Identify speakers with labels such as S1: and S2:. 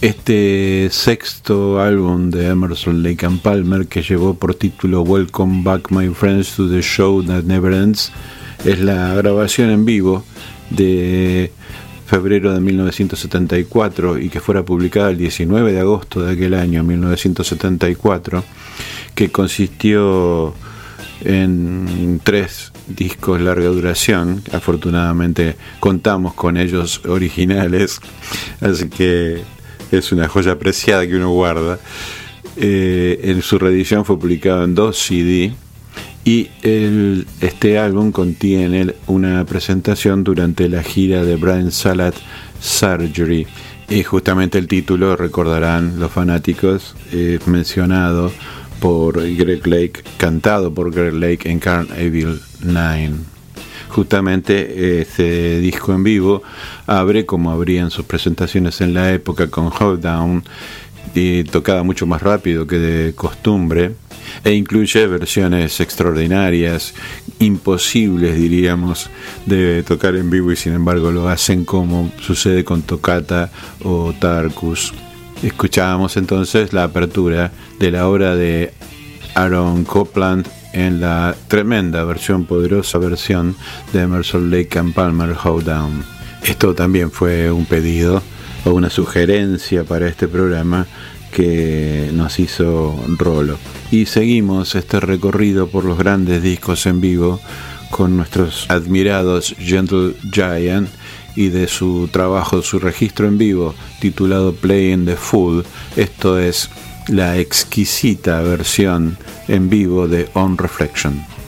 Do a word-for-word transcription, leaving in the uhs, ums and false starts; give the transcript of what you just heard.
S1: Este sexto álbum de Emerson, Lake and Palmer, que llevó por título Welcome Back My Friends to the Show That Never Ends, es la grabación en vivo de febrero de mil novecientos setenta y cuatro y que fuera publicada el diecinueve de agosto de aquel año, mil novecientos setenta y cuatro, que consistió en tres discos larga duración. Afortunadamente contamos con ellos originales, así que es una joya apreciada que uno guarda. Eh, en su reedición fue publicado en dos C D y el, este álbum contiene una presentación durante la gira de Brian Salat, Surgery, y justamente el título, recordarán los fanáticos, eh, mencionado por Greg Lake, cantado por Greg Lake en Carnival nueve. Justamente este disco en vivo abre, como abrían sus presentaciones en la época, con Hold Down, y tocada mucho más rápido que de costumbre, e incluye versiones extraordinarias, imposibles diríamos, de tocar en vivo, y sin embargo lo hacen, como sucede con Toccata o Tarkus. Escuchábamos entonces la apertura de la obra de Aaron Copland en la tremenda versión, poderosa versión de Emerson, Lake and Palmer, Hold Down. Esto también fue un pedido o una sugerencia para este programa que nos hizo Rolo. Y seguimos este recorrido por los grandes discos en vivo con nuestros admirados Gentle Giant y de su trabajo, su registro en vivo titulado Playing the Fool. Esto es la exquisita versión en vivo de On Reflection.